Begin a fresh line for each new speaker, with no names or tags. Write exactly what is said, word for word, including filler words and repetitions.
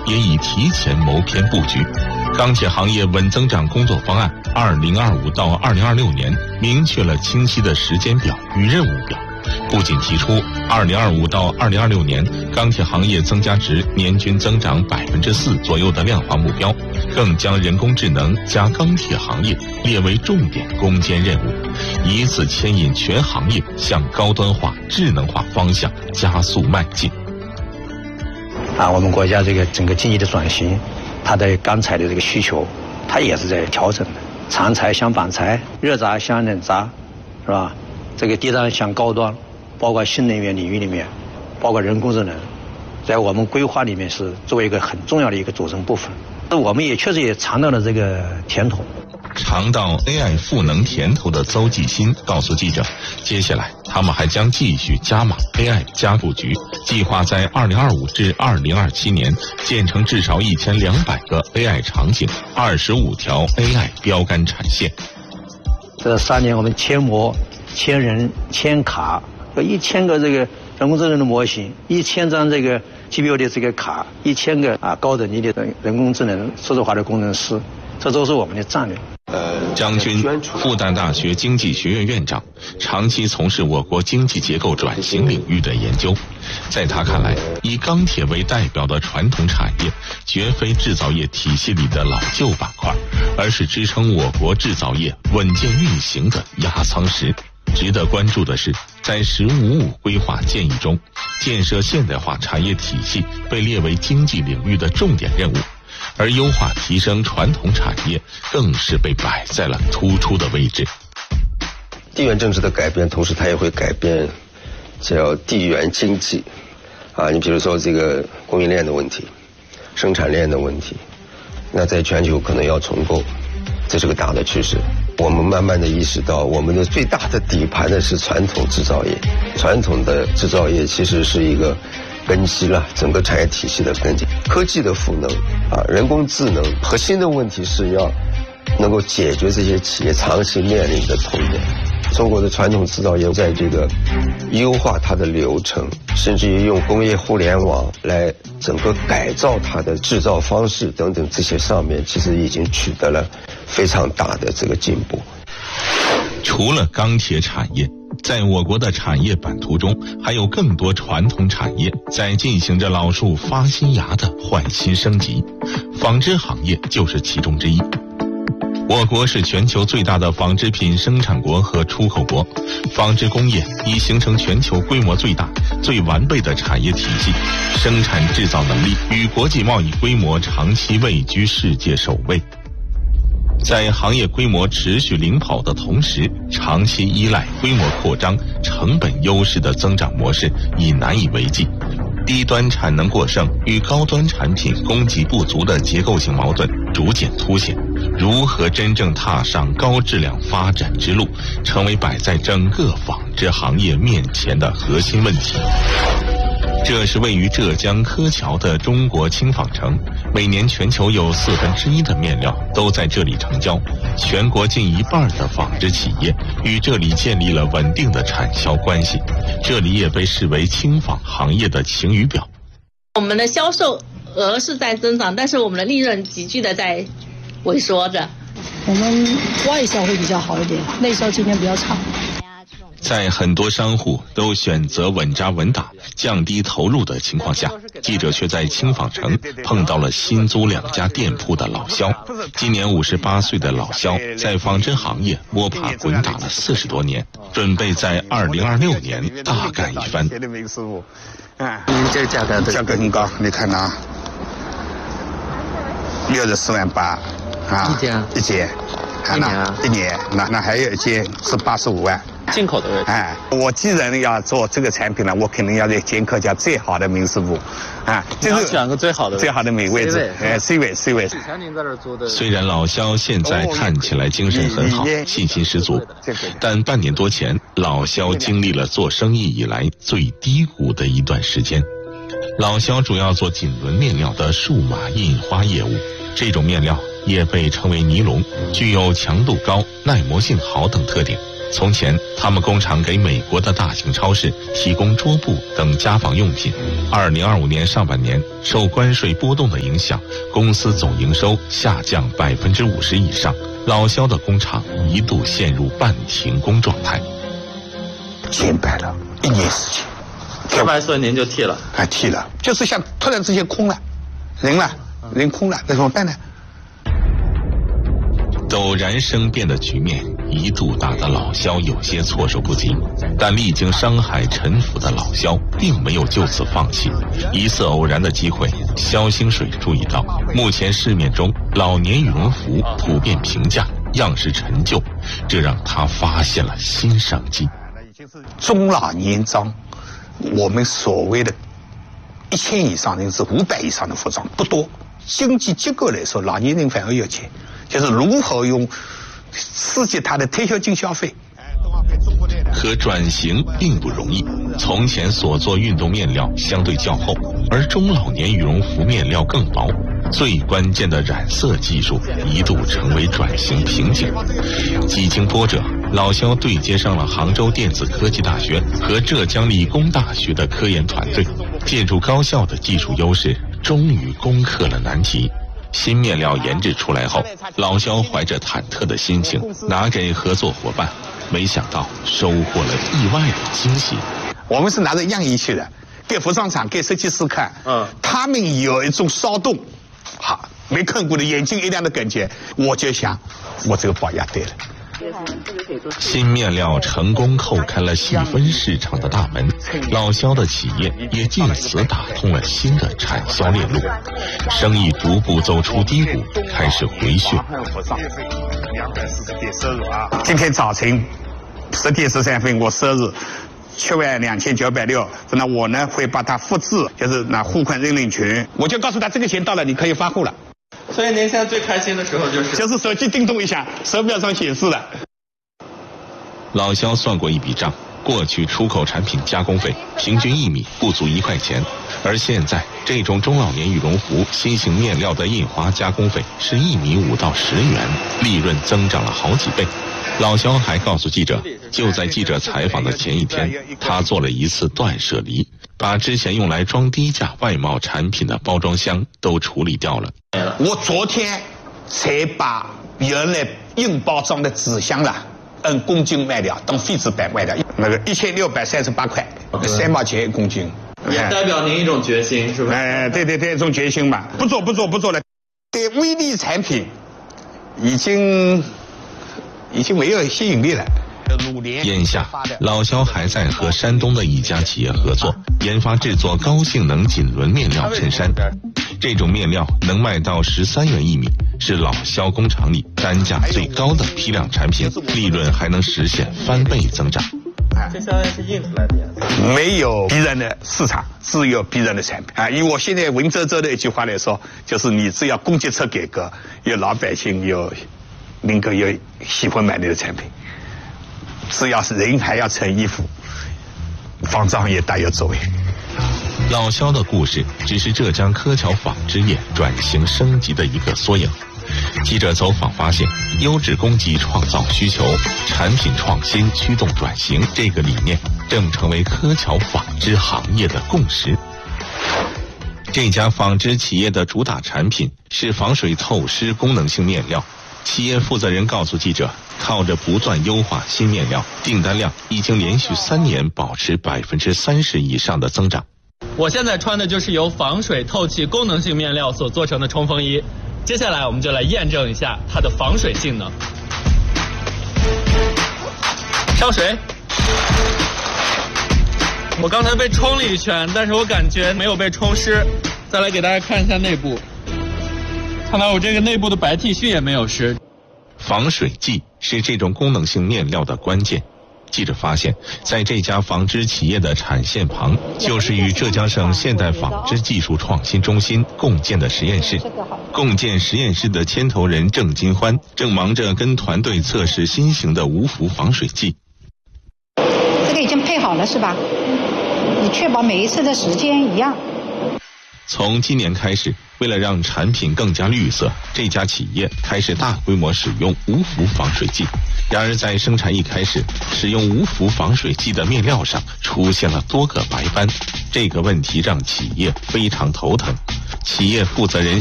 也已提前谋篇布局。钢铁行业稳增长工作方案二零二五到二零二六年明确了清晰的时间表与任务表，不仅提出二零二五到二零二六年钢铁行业增加值年均增长百分之四左右的量化目标，更将人工智能加钢铁行业列为重点攻坚任务，以此牵引全行业向高端化、智能化方向加速迈进。
啊，我们国家这个整个经济的转型，它的钢材的这个需求，它也是在调整的。长材向板材，热轧向冷轧，是吧？这个低端向高端，包括新能源领域里面，包括人工智能，在我们规划里面是作为一个很重要的一个组成部分。我们也确实也尝到了这个甜头。
尝到 A I 赋能甜头的邹继新告诉记者，接下来他们还将继续加码 A I 加布局，计划在二零二五至二零二七年建成至少一千两百个 A I 场景，二十五条 A I 标杆产线。
这三年我们千模、千人、千卡，有一千个这个人工智能的模型，一千张这个 G P U 的这个卡，一千个啊高等级的人工智能数字化的工程师，这都是我们的战略。
张军，复旦大学经济学院院长，长期从事我国经济结构转型领域的研究。在他看来，以钢铁为代表的传统产业，绝非制造业体系里的老旧板块，而是支撑我国制造业稳健运行的压舱石。值得关注的是，在“十五五”规划建议中，建设现代化产业体系被列为经济领域的重点任务。而优化提升传统产业更是被摆在了突出的位置。
地缘政治的改变，同时它也会改变叫地缘经济啊，你比如说这个供应链的问题、生产链的问题，那在全球可能要重构，这是个大的趋势。我们慢慢的意识到，我们的最大的底盘的是传统制造业，传统的制造业其实是一个根基了，整个产业体系的根基。科技的赋能啊，人工智能核心的问题是要能够解决这些企业长期面临的痛点。中国的传统制造业在这个优化它的流程，甚至于用工业互联网来整个改造它的制造方式等等这些上面，其实已经取得了非常大的这个进步。
除了钢铁产业，在我国的产业版图中，还有更多传统产业在进行着老树发新芽的换新升级，纺织行业就是其中之一。我国是全球最大的纺织品生产国和出口国，纺织工业已形成全球规模最大、最完备的产业体系，生产制造能力与国际贸易规模长期位居世界首位。在行业规模持续领跑的同时，长期依赖规模扩张、成本优势的增长模式已难以为继。低端产能过剩与高端产品供给不足的结构性矛盾逐渐凸显，如何真正踏上高质量发展之路，成为摆在整个纺织行业面前的核心问题。这是位于浙江柯桥的中国轻纺城，每年全球有四分之一的面料都在这里成交，全国近一半的纺织企业与这里建立了稳定的产销关系，这里也被视为轻纺行业的晴雨表。
我们的销售额是在增长，但是我们的利润急剧的在萎缩着。
我们外销会比较好一点，内销今年比较差。
在很多商户都选择稳扎稳打、降低投入的情况下，记者却在轻纺城碰到了新租两家店铺的老肖。今年五十八岁的老肖在纺织行业摸爬滚打了四十多年，准备在二零二六年大干一番。
您这个价格价格很高，你看呐，六十四万八啊，
一件
一件，
一年啊，
一年，那那还有一件是八十五万。
进口的位置。
哎，我既然要做这个产品呢，我肯定要在剑客家最好的名师傅，啊，
就是选个最好的
最好的美位置，哎 ，C 位 C 位。
虽然老肖现在看起来精神很好，信心十足，但半年多前，老肖经历了做生意以来最低谷的一段时间。老肖主要做锦纶面料的数码印花业务，这种面料也被称为尼龙，具有强度高、耐磨性好等特点。 从前，他们工厂给美国的大型超市提供桌布等家纺用品。二零二五年上半年，受关税波动的影响，公司总营收下降百分之五十以上，老肖的工厂一度陷入半停工状态。
减半了，一年时间。
二百岁您就替了？
哎，替了，就是像突然之间空了，人了，人空了，那怎么办呢？
陡然生变的局面一度打得老肖有些措手不及，但历经商海沉浮的老肖并没有就此放弃。一次偶然的机会，肖兴水注意到，目前市面中老年羽绒服普遍平价，样式陈旧，这让他发现了新商机。
中老年装，我们所谓的一千以上甚至五百以上的服装不多，经济结构来说，老年人反而有钱。就是如何用刺激他的退休金消费。
可转型并不容易，从前所做运动面料相对较厚，而中老年羽绒服面料更薄，最关键的染色技术一度成为转型瓶颈。几经波折，老肖对接上了杭州电子科技大学和浙江理工大学的科研团队，借助高校的技术优势，终于攻克了难题。新面料研制出来后，老肖怀着忐忑的心情拿给合作伙伴，没想到收获了意外的惊喜。
我们是拿着样衣去的，给服装厂、给设计师看，嗯，他们有一种骚动，好，没看过的眼睛一亮的感觉，我就想，我这个保压对了。
新面料成功叩开了细分市场的大门，老肖的企业也借此打通了新的产销链路，生意逐步走出低谷，开始回旋。
今天早晨十点十三分，我收入七万两千九百六，那我呢会把它复制，就是拿付款认领群，我就告诉他这个钱到了，你可以发货了。
所以您现在最开心的时候就是
就是手机叮咚一下，手表上显示了。
老肖算过一笔账，过去出口产品加工费平均一米不足一块钱，而现在这种中老年羽绒服新型面料的印花加工费是一米五到十元，利润增长了好几倍。老肖还告诉记者，就在记者采访的前一天，他做了一次断舍离，把之前用来装低价外贸产品的包装箱都处理掉了。
我昨天才把原来硬包装的纸箱了按公斤卖掉，当废纸板卖掉，那个一千六百三十八块，三毛钱一公斤，
也代表您一种决心，是吧？
哎，对对对，一种决心嘛，不做不做不做了。对微利产品，已经已经没有吸引力了。
眼下，老肖还在和山东的一家企业合作，研发制作高性能锦纶面料衬衫。这种面料能卖到十三元一米，是老肖工厂里单价最高的批量产品，利润还能实现翻倍增长。
这相当于是印出来的颜色，
没有逼人的市场，只有逼人的产品啊！以我现在文绉绉的一句话来说，就是你只要供给侧改革，有老百姓有能够有喜欢买你的产品。只要是人还要穿衣服，纺织行业大有作为。
老肖的故事只是浙江柯桥纺织业转型升级的一个缩影。记者走访发现，优质供给创造需求，产品创新驱动转型这个理念正成为柯桥纺织行业的共识。这家纺织企业的主打产品是防水透湿功能性面料。企业负责人告诉记者，靠着不断优化新面料，订单量已经连续三年保持百分之三十以上的增长。
我现在穿的就是由防水透气功能性面料所做成的冲锋衣，接下来我们就来验证一下它的防水性能。上水。我刚才被冲了一圈，但是我感觉没有被冲湿。再来给大家看一下内部。看到我这个内部的白 T 恤也没有湿。
防水剂是这种功能性面料的关键。记者发现，在这家纺织企业的产线旁，就是与浙江省现代纺织技术创新中心共建的实验室。共建实验室的牵头人郑金欢正忙着跟团队测试新型的无氟防水剂。
这个已经配好了是吧？你确保每一次的时间一样。
从今年开始， 为了让产品更加绿色，这家企业开始大规模使用无氟防水剂。然而在生产一开始，使用无氟防水剂的面料上出现了多个白斑，这个问题让企业非常头疼。企业负责人